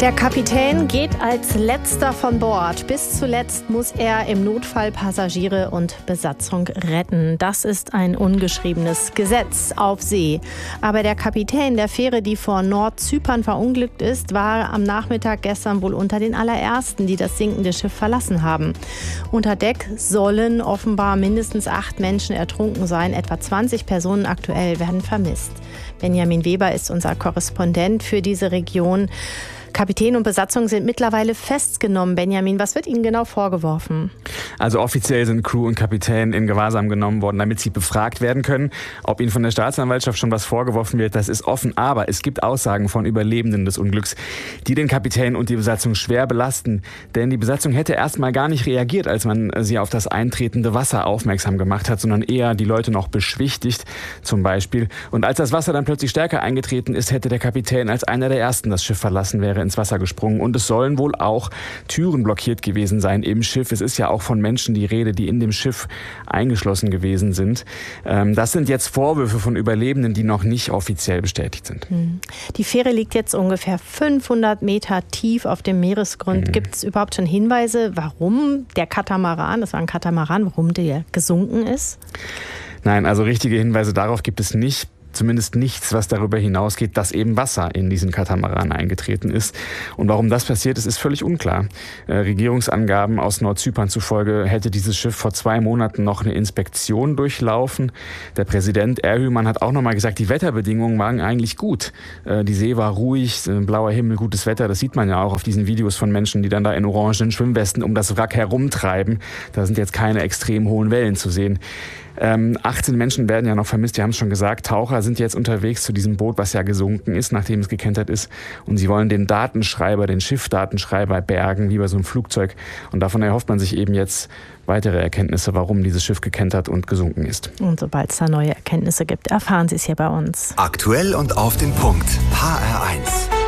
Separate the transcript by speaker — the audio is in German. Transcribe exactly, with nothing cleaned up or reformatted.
Speaker 1: Der Kapitän geht als letzter von Bord. Bis zuletzt muss er im Notfall Passagiere und Besatzung retten. Das ist ein ungeschriebenes Gesetz auf See. Aber der Kapitän der Fähre, die vor Nordzypern verunglückt ist, war am Nachmittag gestern wohl unter den allerersten, die das sinkende Schiff verlassen haben. Unter Deck sollen offenbar mindestens acht Menschen ertrunken sein. Etwa zwanzig Personen aktuell werden vermisst. Benjamin Weber ist unser Korrespondent für diese Region. Kapitän und Besatzung sind mittlerweile festgenommen. Benjamin, was wird ihnen genau vorgeworfen?
Speaker 2: Also offiziell sind Crew und Kapitän in Gewahrsam genommen worden, damit sie befragt werden können. Ob ihnen von der Staatsanwaltschaft schon was vorgeworfen wird, das ist offen. Aber es gibt Aussagen von Überlebenden des Unglücks, die den Kapitän und die Besatzung schwer belasten. Denn die Besatzung hätte erstmal gar nicht reagiert, als man sie auf das eintretende Wasser aufmerksam gemacht hat, sondern eher die Leute noch beschwichtigt, zum Beispiel. Und als das Wasser dann plötzlich stärker eingetreten ist, hätte der Kapitän als einer der Ersten das Schiff verlassen, wäre ins Wasser gesprungen. Und es sollen wohl auch Türen blockiert gewesen sein im Schiff. Es ist ja auch von Menschen die Rede, die in dem Schiff eingeschlossen gewesen sind. Das sind jetzt Vorwürfe von Überlebenden, die noch nicht offiziell bestätigt sind.
Speaker 1: Die Fähre liegt jetzt ungefähr fünfhundert Meter tief auf dem Meeresgrund. Mhm. Gibt es überhaupt schon Hinweise, warum der Katamaran, das war ein Katamaran, warum der gesunken ist?
Speaker 2: Nein, also richtige Hinweise darauf gibt es nicht. Zumindest nichts, was darüber hinausgeht, dass eben Wasser in diesen Katamaran eingetreten ist. Und warum das passiert ist, ist völlig unklar. Äh, Regierungsangaben aus Nordzypern zufolge hätte dieses Schiff vor zwei Monaten noch eine Inspektion durchlaufen. Der Präsident Erhüman hat auch nochmal gesagt, die Wetterbedingungen waren eigentlich gut. Äh, die See war ruhig, äh, blauer Himmel, gutes Wetter. Das sieht man ja auch auf diesen Videos von Menschen, die dann da in orangenen Schwimmwesten um das Wrack herumtreiben. Da sind jetzt keine extrem hohen Wellen zu sehen. Ähm, achtzehn Menschen werden ja noch vermisst, wir haben es schon gesagt. Taucher sind jetzt unterwegs zu diesem Boot, was ja gesunken ist, nachdem es gekentert ist. Und sie wollen den Datenschreiber, den Schiffdatenschreiber bergen, wie bei so einem Flugzeug. Und davon erhofft man sich eben jetzt weitere Erkenntnisse, warum dieses Schiff gekentert und gesunken ist.
Speaker 1: Und sobald es da neue Erkenntnisse gibt, erfahren Sie es hier bei uns.
Speaker 3: Aktuell und auf den Punkt. H R eins.